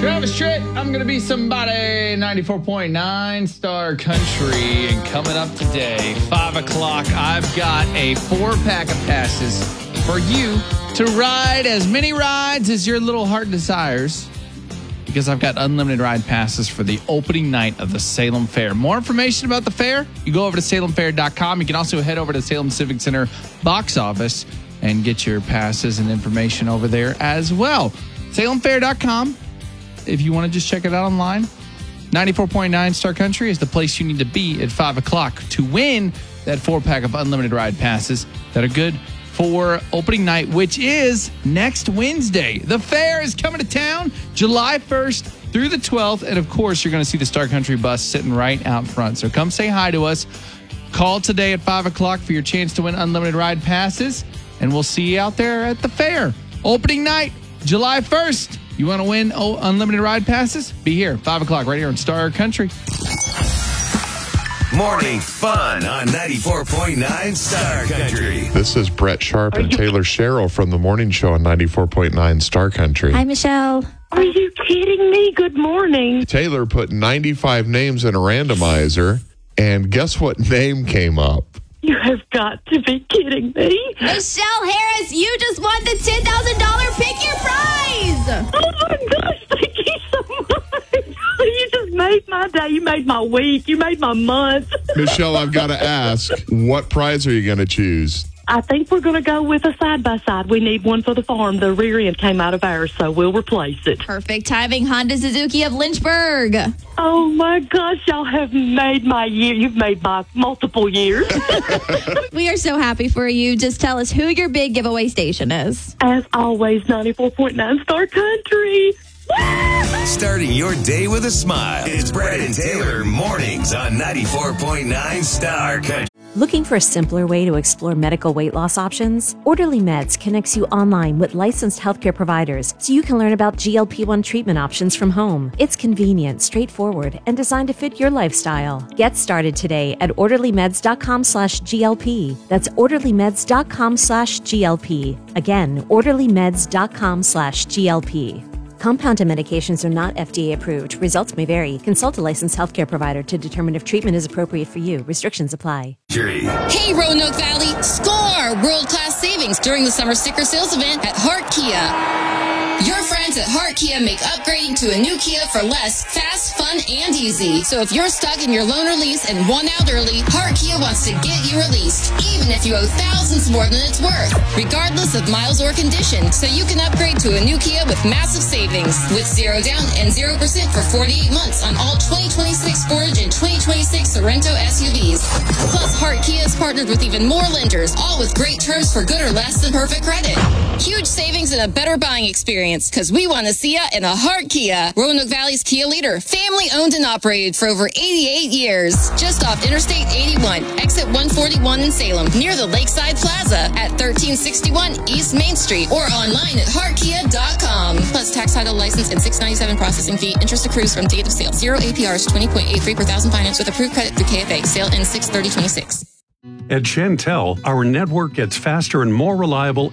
Travis Tritt, I'm going to be somebody, 94.9 Star Country. And coming up today, 5 o'clock, I've got a 4-pack of passes for you to ride as many rides as your little heart desires. Because I've got unlimited ride passes for the opening night of the Salem Fair. More information about the fair, you go over to salemfair.com. You can also head over to Salem Civic Center box office and get your passes and information over there as well. salemfair.com. If you want to just check it out online, 94.9 Star Country is the place you need to be at 5 o'clock to win that 4-pack of unlimited ride passes that are good for opening night, which is next Wednesday. The fair is coming to town July 1st through the 12th. And, of course, you're going to see the Star Country bus sitting right out front. So come say hi to us. Call today at 5 o'clock for your chance to win unlimited ride passes. And we'll see you out there at the fair. Opening night, July 1st. You want to win unlimited ride passes? Be here, 5 o'clock, right here on Star Country. Morning fun on 94.9 Star Country. This is Brett Sharp and Taylor Sherrill from the morning show on 94.9 Star Country. Hi, Michelle. Are you kidding me? Good morning. Taylor put 95 names in a randomizer, and guess what name came up? You have got to be kidding me. Michelle Harris, you just won the $10,000 Pick Your Prize. Oh, my gosh. Thank you so much. You just made my day. You made my week. You made my month. Michelle, I've got to ask, what prize are you going to choose? I think we're going to go with a side-by-side. We need one for the farm. The rear end came out of ours, so we'll replace it. Perfect timing. Honda Suzuki of Lynchburg. Oh, my gosh. Y'all have made my year. You've made my multiple years. We are so happy for you. Just tell us who your big giveaway station is. As always, 94.9 Star Country. Starting your day with a smile. It's Brett and Taylor mornings on 94.9 Star Country. Looking for a simpler way to explore medical weight loss options? Orderly Meds connects you online with licensed healthcare providers so you can learn about GLP-1 treatment options from home. It's convenient, straightforward, and designed to fit your lifestyle. Get started today at orderlymeds.com/GLP. That's orderlymeds.com/GLP. Again, orderlymeds.com/GLP. Compounded medications are not FDA approved. Results may vary. Consult a licensed healthcare provider to determine if treatment is appropriate for you. Restrictions apply. Hey, Roanoke Valley, score world-class savings during the summer sticker sales event at Hart Kia. Your friends at Hart Kia make upgrading to a new Kia for less fast, fun, and easy. So if you're stuck in your loan or lease and want out early, Hart Kia wants to get you released, even if you owe thousands more than it's worth, regardless of miles or condition. So you can upgrade to a new Kia with massive savings, with 0 down and 0% for 48 months on all 2026 Sportage and 2026 Sorento SUVs. Plus, Hart Kia is partnered with even more lenders, all with great terms for good or less than perfect credit. Huge savings and a better buying experience, because we want to see ya in a Hart Kia. Roanoke Valley's Kia leader, family owned and operated for over 88 years. Just off Interstate 81, exit 141 in Salem, near the Lakeside Plaza at 1361 East Main Street, or online at heartkia.com. Plus tax, title, license, and $6.97 processing fee. Interest accrues from date of sale. 0 APRs, 20.83 per thousand finance with approved credit through KFA. Sale ends 6/30/26. At Chantel, our network gets faster and more reliable